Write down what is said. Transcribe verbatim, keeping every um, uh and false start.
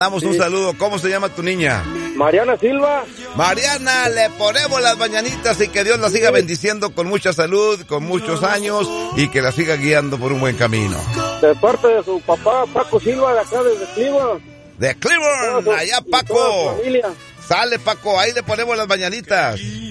Damos un saludo. ¿Cómo se llama tu niña? Mariana Silva. Mariana, le ponemos las mañanitas y que Dios la siga bendiciendo con mucha salud, con muchos años y que la siga guiando por un buen camino. De parte de su papá, Paco Silva, de acá desde Cleveland. De Cleveland, allá Paco. Sale Paco, ahí le ponemos las mañanitas.